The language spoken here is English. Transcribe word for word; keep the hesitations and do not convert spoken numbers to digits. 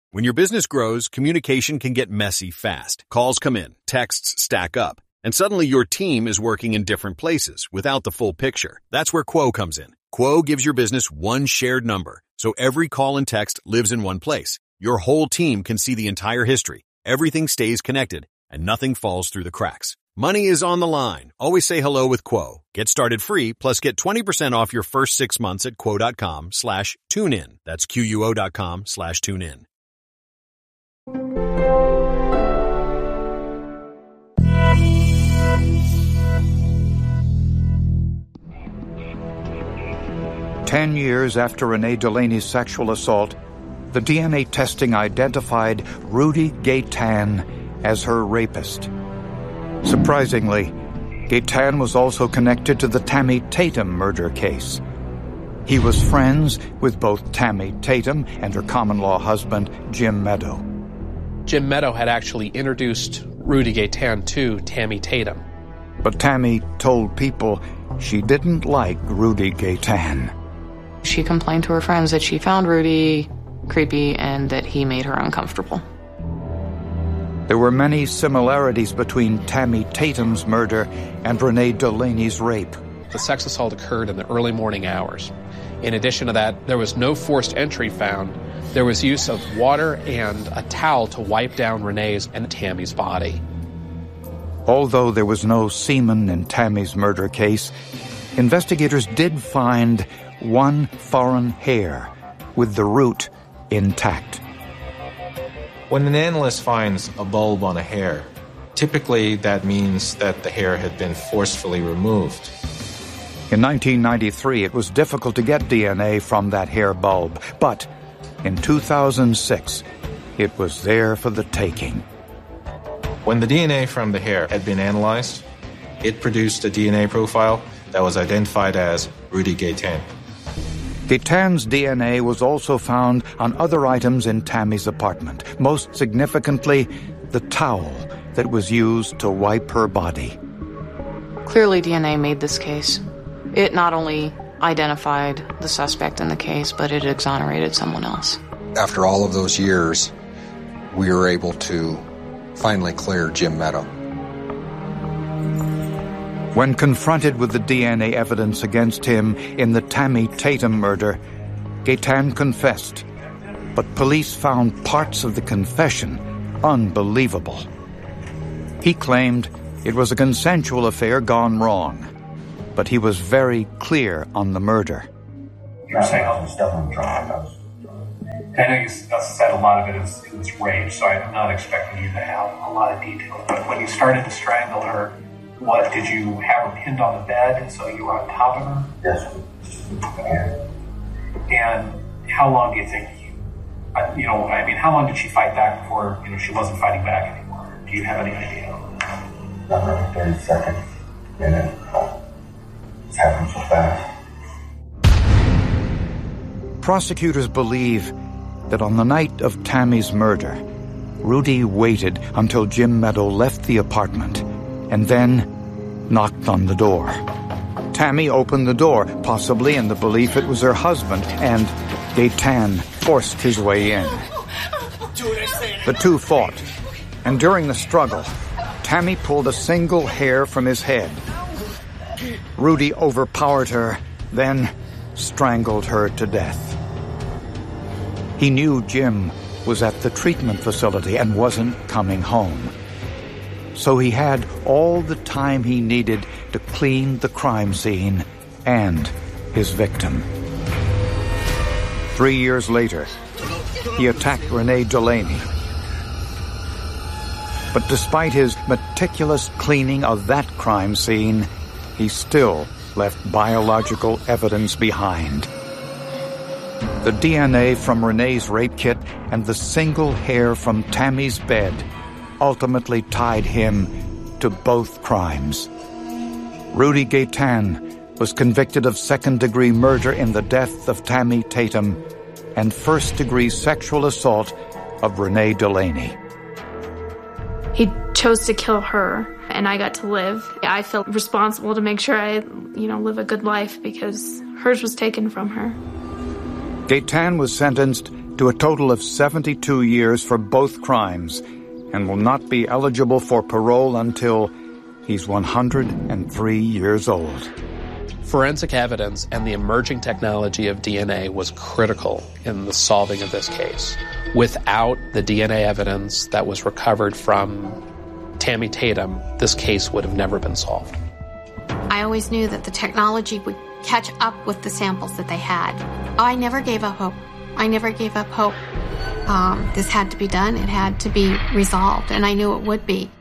When your business grows, communication can get messy fast. Calls come in, texts stack up, and suddenly your team is working in different places without the full picture. That's where Quo comes in. Quo gives your business one shared number, so every call and text lives in one place. Your whole team can see the entire history. Everything stays connected, and nothing falls through the cracks. Money is on the line. Always say hello with Quo. Get started free, plus get twenty percent off your first six months at quo.com slash tune in. That's Q-U-O dot com slash tune in. Ten years after Renee Delaney's sexual assault, the D N A testing identified Rudy Gaytan as her rapist. Surprisingly, Gaytan was also connected to the Tammy Tatum murder case. He was friends with both Tammy Tatum and her common-law husband, Jim Meadow. Jim Meadow had actually introduced Rudy Gaytan to Tammy Tatum. But Tammy told people she didn't like Rudy Gaytan. She complained to her friends that she found Rudy creepy and that he made her uncomfortable. There were many similarities between Tammy Tatum's murder and Renee Delaney's rape. The sex assault occurred in the early morning hours. In addition to that, there was no forced entry found. There was use of water and a towel to wipe down Renee's and Tammy's body. Although there was no semen in Tammy's murder case, investigators did find one foreign hair with the root intact. When an analyst finds a bulb on a hair, typically that means that the hair had been forcefully removed. In nineteen ninety-three, it was difficult to get D N A from that hair bulb, but in two thousand six, it was there for the taking. When the D N A from the hair had been analyzed, it produced a D N A profile that was identified as Rudy Gaytan. Gaytan's D N A was also found on other items in Tammy's apartment, most significantly, the towel that was used to wipe her body. Clearly, D N A made this case. It not only identified the suspect in the case, but it exonerated someone else. After all of those years, we were able to finally clear Jim Meadow. When confronted with the D N A evidence against him in the Tammy Tatum murder, Gaytan confessed, but police found parts of the confession unbelievable. He claimed it was a consensual affair gone wrong, but he was very clear on the murder. You're saying all the stuff on trial. I know you said a lot of it is, is rape, so I'm not expecting you to have a lot of detail. But when you started to strangle her, what, did you have her pinned on the bed so you were on top of her? Yes. Okay. And how long do you think you, uh, you know, I mean, how long did she fight back before, you know, she wasn't fighting back anymore? Do you have any idea? About thirty seconds, and then it's happened so fast. Prosecutors believe that on the night of Tammy's murder, Rudy waited until Jim Meadow left the apartment and then knocked on the door. Tammy opened the door, possibly in the belief it was her husband, and Gaytan forced his way in. The two fought, and during the struggle, Tammy pulled a single hair from his head. Rudy overpowered her, then strangled her to death. He knew Jim was at the treatment facility and wasn't coming home. So he had all the time he needed to clean the crime scene and his victim. Three years later, he attacked Renee Delaney. But despite his meticulous cleaning of that crime scene, he still left biological evidence behind. The D N A from Renee's rape kit and the single hair from Tammy's bed ultimately tied him to both crimes. Rudy Gaytan was convicted of second-degree murder in the death of Tammy Tatum and first-degree sexual assault of Renee Delaney. He chose to kill her, and I got to live. I felt responsible to make sure I, you know, live a good life because hers was taken from her. Gaytan was sentenced to a total of seventy-two years for both crimes and will not be eligible for parole until he's one hundred three years old. Forensic evidence and the emerging technology of D N A was critical in the solving of this case. Without the D N A evidence that was recovered from Tammy Tatum, this case would have never been solved. I always knew that the technology would catch up with the samples that they had. I never gave up hope. I never gave up hope. Um, this had to be done. It had to be resolved, and I knew it would be.